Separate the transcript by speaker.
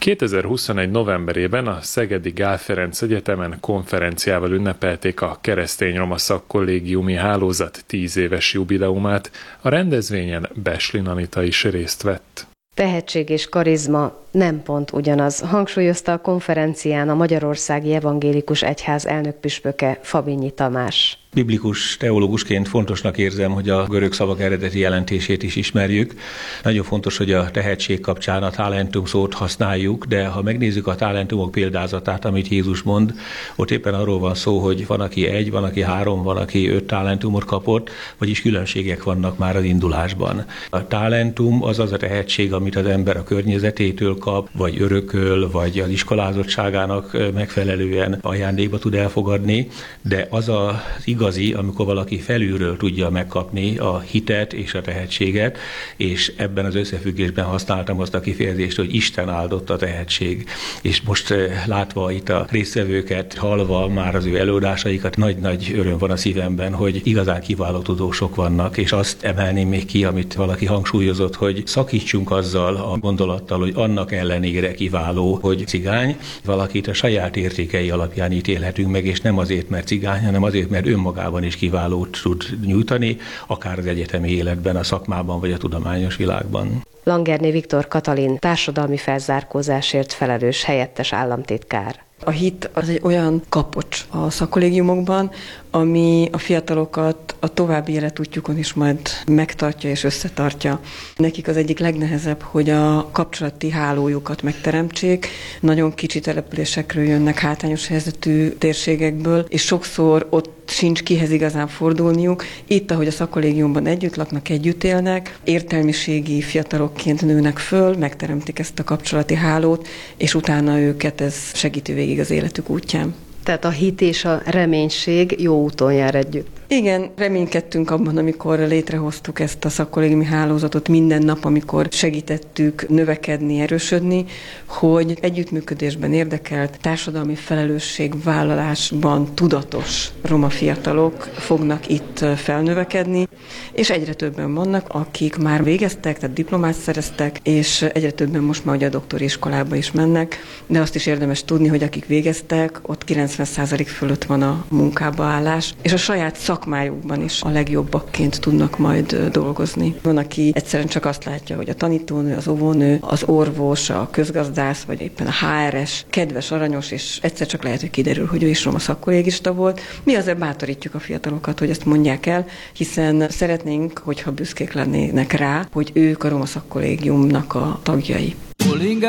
Speaker 1: 2021. novemberében a Szegedi Gál Ferenc Egyetemen konferenciával ünnepelték a Keresztény-roma Szakkollégiumi Hálózat 10 éves jubileumát. A rendezvényen Beslin Anita is részt vett.
Speaker 2: Tehetség és karizma nem pont ugyanaz, hangsúlyozta a konferencián a Magyarországi Evangélikus Egyház elnökpüspöke, Fabinyi Tamás.
Speaker 3: Biblikus teológusként fontosnak érzem, hogy a görög szavak eredeti jelentését is ismerjük. Nagyon fontos, hogy a tehetség kapcsán a talentum szót használjuk, de ha megnézzük a talentumok példázatát, amit Jézus mond, ott éppen arról van szó, hogy van, aki 1, van, aki 3, van, aki 5 talentumot kapott, vagyis különbségek vannak már az indulásban. A talentum az a tehetség, amit az ember a környezetétől kap, vagy örököl, vagy az iskolázottságának megfelelően ajándékba tud elfogadni, de az az igazi, amikor valaki felülről tudja megkapni a hitet és a tehetséget, és ebben az összefüggésben használtam azt a kifejezést, hogy Isten áldott a tehetség. És most látva itt a résztvevőket, hallva már az ő előadásaikat, nagy-nagy öröm van a szívemben, hogy igazán kiváló tudósok vannak, és azt emelném még ki, amit valaki hangsúlyozott, hogy szakítsunk azzal a gondolattal, hogy annak ellenére kiváló, hogy cigány, valakit a saját értékei alapján ítélhetünk meg, és nem azért, mert cigány, hanem azért, mert önmagában is kiválót tud nyújtani, akár az egyetemi életben, a szakmában vagy a tudományos világban.
Speaker 2: Langerné Viktor Katalin társadalmi felzárkózásért felelős helyettes államtitkár.
Speaker 4: A hit az egy olyan kapocs a szakkollégiumokban, ami a fiatalokat a további életútjukon is majd megtartja és összetartja. Nekik az egyik legnehezebb, hogy a kapcsolati hálójukat megteremtsék. Nagyon kicsi településekről jönnek, hátrányos helyzetű térségekből, és sokszor ott sincs kihez igazán fordulniuk. Itt, ahogy a szakkollégiumban együtt laknak, együtt élnek, értelmiségi fiatalokként nőnek föl, megteremtik ezt a kapcsolati hálót, és utána őket ez segíti végig az életük útján.
Speaker 2: Tehát a hit és a reménység jó úton jár együtt.
Speaker 4: Igen, reménykedtünk abban, amikor létrehoztuk ezt a szakkollégiumi hálózatot minden nap, amikor segítettük növekedni, erősödni, hogy együttműködésben érdekelt, társadalmi felelősségvállalásban tudatos roma fiatalok fognak itt felnövekedni, és egyre többen vannak, akik már végeztek, tehát diplomát szereztek, és egyre többen most már ugye a doktori iskolába is mennek, de azt is érdemes tudni, hogy akik végeztek, ott 90% fölött van a munkába állás, és a saját szakmájukban is a legjobbakként tudnak majd dolgozni. Van, aki egyszerűen csak azt látja, hogy a tanítónő, az óvónő, az orvos, a közgazdász, vagy éppen a HRS kedves, aranyos, és egyszer csak lehet, hogy kiderül, hogy ő is roma szakkollégista volt. Mi azért bátorítjuk a fiatalokat, hogy ezt mondják el, hiszen szeretnénk, hogyha büszkék lennének rá, hogy ők a roma szakkollégiumnak a tagjai.